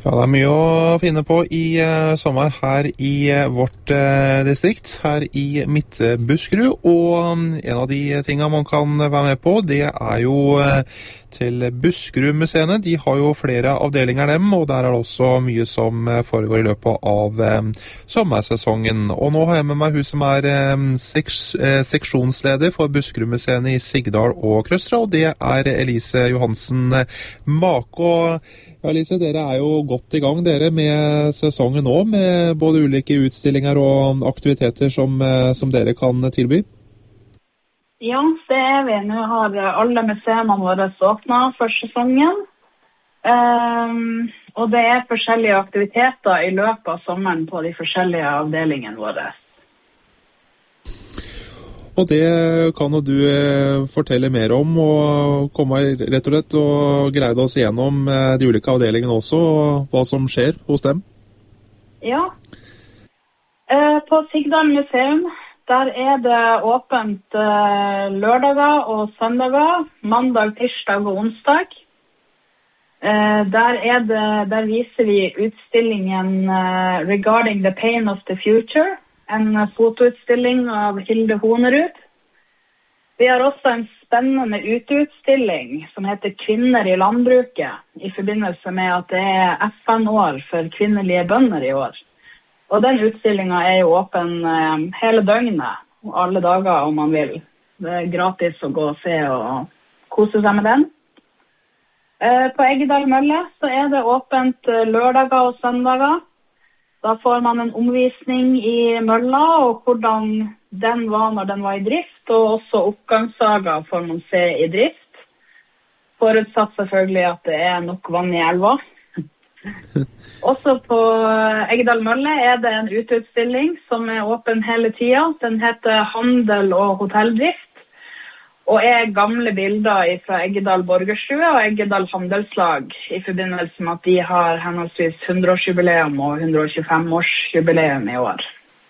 Ja, det mye å finne på i sommer her i vårt distrikt, her i Midt-Buskerud. Og en av de tingene man kan være med på, det jo til Buskerud-museene. De har jo flere avdelinger dem, og der det også mye som foregår i løpet av sommersesongen. Og nå har jeg med meg hun som seksjonsleder for Buskerud-museene i Sigdal og Krøstra, og det Elise Johansen Mako. Ja, Elise, dere jo godt i gang dere med sesongen nå, med både ulike utstillinger og aktiviteter som dere kan tilby. Ja, det vi. Nå har alle museene våre åpnet for sesongen. Og det forskjellige aktiviteter i løpet av sommeren på de forskjellige avdelingene våre. Og det kan jo du fortelle mer om, og komme rett og slett og greide oss gjennom de ulike avdelingene også, og hva som skjer hos dem. Ja, på Sigdal museum, der det åpent lørdager og søndager, mandag, tirsdag og onsdag. Der viser vi utstillingen Regarding the Pain of the Future, en fotoutstilling av Hilde Honerud. Vi har også en spennende uteutstilling som heter Kvinner i landbruket, i forbindelse med at det FN-år for kvinnelige bønder i år. Og den utstillingen jo åpen hele døgnet, og alle dager om man vil. Det gratis å gå og se og kose seg med den. På Eggedal Mølle så det åpent lørdager og søndager. Da får man en omvisning i mølla, og hvordan den var når den var i drift, og også oppgangssager får man se i drift. Forutsatt selvfølgelig at det nok vann i elva. Også på Eggedal Mølle det en uteutstilling som åpen hele tiden. Den heter Handel og hotelldrift, og gamle bilder fra Eggedal Borgerstue og Eggedal Handelslag, i forbindelse med at de har henholdsvis 100-årsjubileum og 125-årsjubileum i år.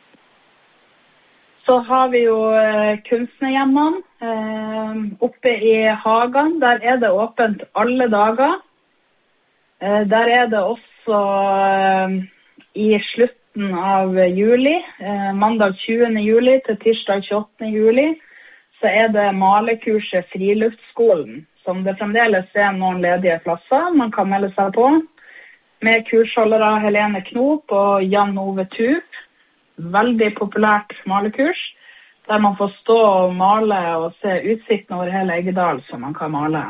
Så har vi jo kunstnerhjemmene oppe i Hagan. Der det åpent alle dager. Der det også i slutten av juli, mandag 20. juli til tirsdag 28. juli, så det malekurset Friluftsskolen, som det fremdeles noen ledige plasser man kan melde seg på, med kursholdere Helene Knop og Jan Ove Tup. Veldig populært malekurs, der man får stå og male og se utsikten over hele Eggedal som man kan male.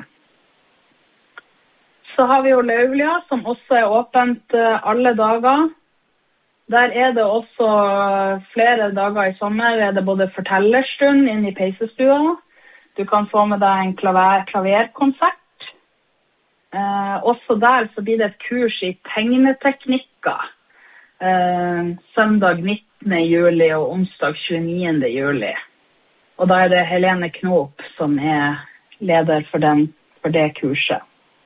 Så har vi jo Lauvlia, som også åpent alle dager. Der det også flere dager i sommer, det både fortellerstund inn i peisestua. Du kan få med deg en klaverkonsert. Også der så blir det et kurs i tegneteknikker. Søndag 19. juli og onsdag 29. juli. Og da det Helene Knop som leder for det kurset.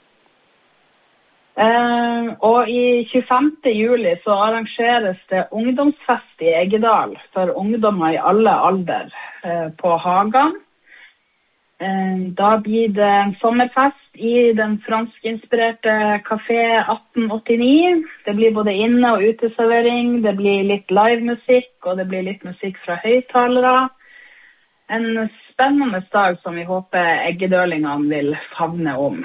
Og i 25. juli så arrangeres det ungdomsfest i Eggedal for ungdommer i alle alder på Hagan. Da blir det en sommerfest i den franskinspirerte Café 1889. Det blir både inne- og uteservering, det blir litt livemusikk, og det blir litt musikk fra høyttalere. En spennende dag som vi håper eggedølingene vil favne om.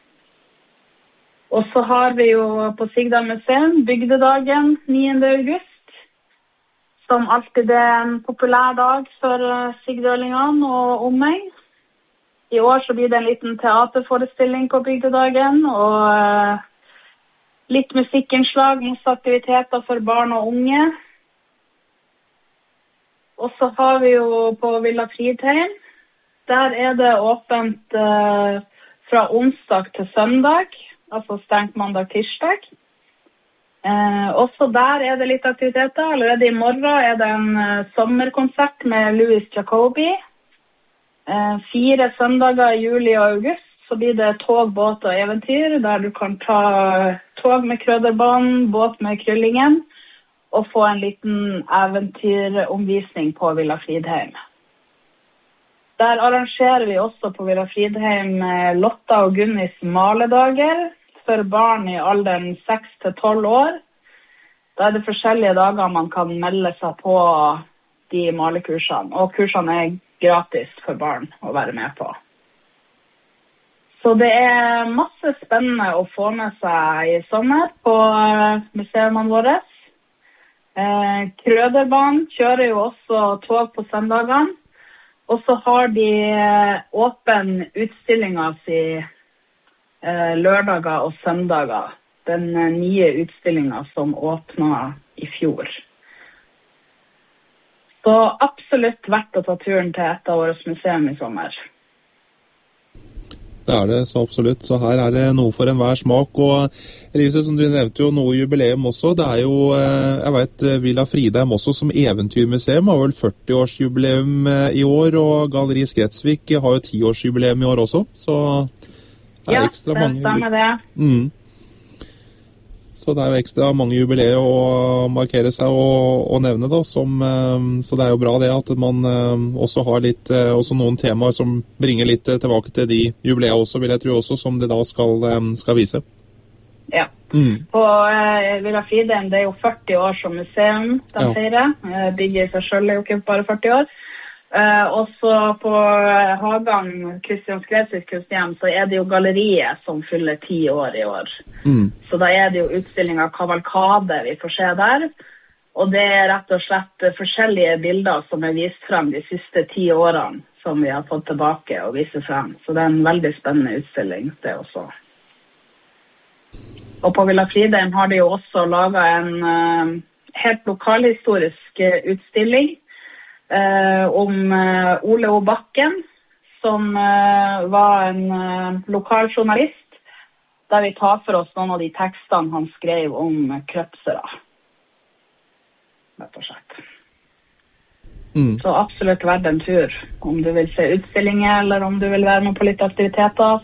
Og så har vi jo på Sigdal museum bygdedagen 9. august, som alltid en populær dag for sigdølingene og omegn. I år så blir det en liten teaterforestilling på bygdedagen, og litt musikkinnslag, masse aktiviteter for barn og unge. Og så har vi jo på Villa Fridheim, der det åpent fra onsdag til søndag, altså stengt mandag-tirsdag. Også der det litt aktiviteter. Allerede i morgen det en sommerkonsert med Louis Jacobi. 4 søndager i juli og august så blir det tog, båt og eventyr, der du kan ta tog med krøderbånd, båt med Kryllingen, og få en liten eventyromvisning på Villa Fridheim. Der arrangerer vi også på Villa Fridheim Lotta og Gunnis maledager, for barn i alderen 6 til 12 år. Da det forskjellige dager man kan melde seg på de malekursene, og kursene gratis for barn å være med på. Så det masse spennende å få med seg i sommer på museene våre. Krøderbanen kjører jo også tog på søndagene, og så har de åpen utstillinger i lørdager og søndager. Den nye utstillingen som åpnet i fjor. Så absolutt verdt å ta turen til et av årets museum i sommer. Det det, så absolutt. Så her det noe for enhver smak. Og Elise, som du nevnte jo noe jubileum også. Det jo, jeg vet, Villa Fridheim også som eventyrmuseum har vel 40-årsjubileum i år, og Galleri Skretsvik har jo 10-årsjubileum i år også. Så det ekstra mange... Ja, det stemmer det. Så det jo ekstra mange jubileer å markere seg og nevne da, så det jo bra det at man også har litt, også noen temaer som bringer litt tilbake til de jubileer også, vil jeg tro også, som de da skal vise. Ja, på Villa Fridheim, det jo 40 år som museum, de feirer. Bygget i seg selv jo ikke bare 40 år. Også på Hagang, Kristian Skretsviks hjem, så det jo galleriet som fyller 10 år i år. Så da det jo utstilling av kavalkade vi får se der, og det rett og slett forskjellige bilder som vist frem de siste 10 årene som vi har fått tilbake og vise frem. Så det en veldig spennende utstilling, det også. Og på Villa Fridheim har de jo også laget en helt lokalhistorisk utstilling om Ole O. Bakken, som var en lokal journalist, der vi tar for oss noen av de tekstene han skrev om krøpsere. Rett og slett. Så absolutt verdt en tur. Om du vil se utstillinger, eller om du vil være med på litt aktiviteter,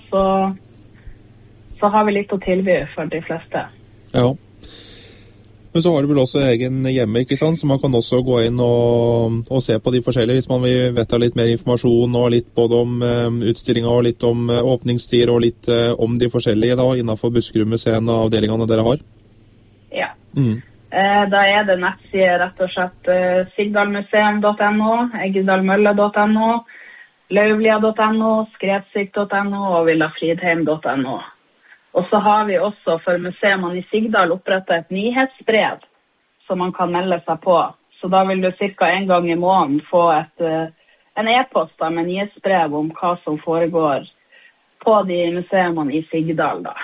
så har vi litt å tilby for de fleste. Ja. Men så har du vel også egen hjemme, ikke sant? Så man kan også gå inn og se på de forskjellige, hvis man vil vite litt mer informasjon, og litt både om utstillinger, og litt om åpningstider, og litt om de forskjellige da, innenfor Buskerud-museene og avdelingene dere har. Ja. Da det nettside rett og slett sigdalmuseum.no, eggedalmølle.no, lauvlia.no, skredsvik.no og villafridheim.no. Og så har vi også for museene i Sigdal opprettet et nyhetsbrev som man kan melde seg på. Så da vil du cirka en gang i måneden få en e-post med nyhetsbrev om hva som foregår på de museene i Sigdal da.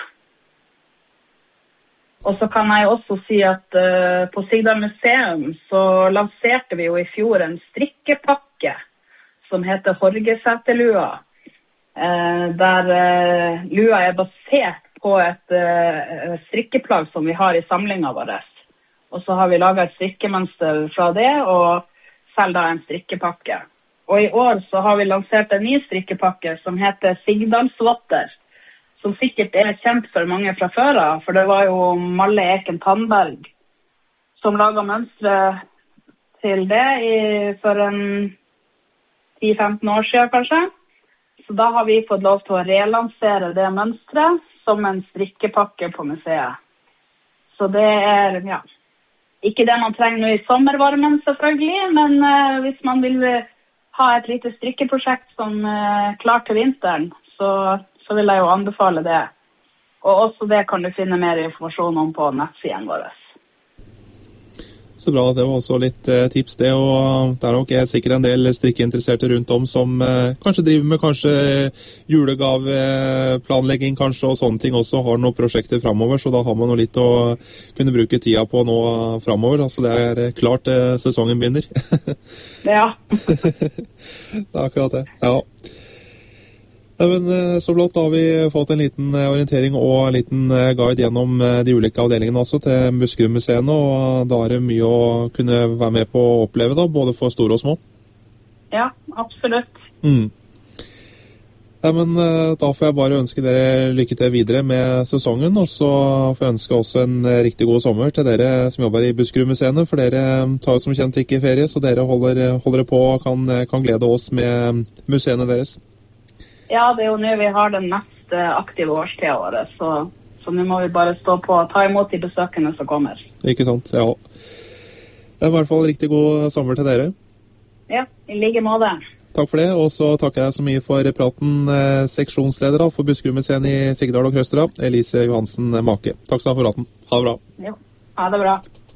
Og så kan jeg også si at på Sigdal museum så lanserte vi jo i fjor en strikkepakke som heter Horgeseterlua, der lua basert på et strikkeplagg som vi har i samlingen vår. Og så har vi laget et strikkemønster fra det, og selv da en strikkepakke. Og i år så har vi lansert en ny strikkepakke som heter Sigdalsvotter, som sikkert kjent for mange fra før av, for det var jo Malle Eken Tandberg som laget mønstre til det for en 10-15 år siden kanskje. Så da har vi fått lov til å relansere det mønstret som en strikkepakke på museet. Så det ikke det man trenger nå i sommervarmen selvfølgelig, men hvis man vil ha et lite strikkeprosjekt som klar til vinteren, så vil jeg jo anbefale det. Og også det kan du finne mer informasjon om på nettsiden vår. Så bra, det var også litt tips det, og det nok sikkert en del strikkeinteresserte rundt om som kanskje driver med julegaveplanlegging kanskje, og sånne ting også, har noen prosjekter fremover, så da har man noe litt å kunne bruke tida på nå fremover, altså det klart sesongen begynner. Ja. Det akkurat det, ja. Men så blott da har vi fått en liten orientering og en liten guide gjennom de ulike avdelingene også til Buskerud-museene, og da det mye å kunne være med på å oppleve da, både for store og små. Ja, absolutt. Ja, men da får jeg bare ønske dere lykke til videre med sesongen, og så får jeg ønske også en riktig god sommer til dere som jobber i Buskerud-museene, for dere tar jo som kjent ikke ferie, så dere holder på og kan glede oss med museene deres. Ja, det jo nå vi har den mest aktive årstiden våre, så så nå må vi bare stå på og ta imot de besøkende som kommer. Ikke sant, ja. Det er i hvert fall riktig god sommer til dere. Ja, i like måte. Takk for det, og så takker jeg så mye for praten seksjonsleder for Buskerudmuseet i Sigdal og Krøstera, Elise Johansen Make. Takk skal du ha for praten. Ha det bra. Jo, ha det bra.